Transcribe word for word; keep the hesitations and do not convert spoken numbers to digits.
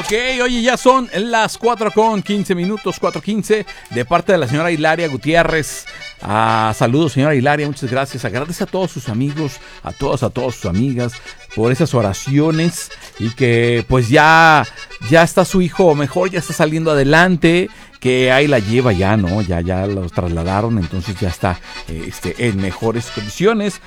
Ok, oye, ya son las cuatro con quince minutos, cuatro quince, de parte de la señora Hilaria Gutiérrez. Ah, saludos, señora Hilaria, muchas gracias. Agradece a todos sus amigos, a todos, a todas sus amigas, por esas oraciones y que pues ya, ya está su hijo mejor, ya está saliendo adelante, que ahí la lleva ya, ¿no? Ya, ya los trasladaron, entonces ya está este, en mejores condiciones.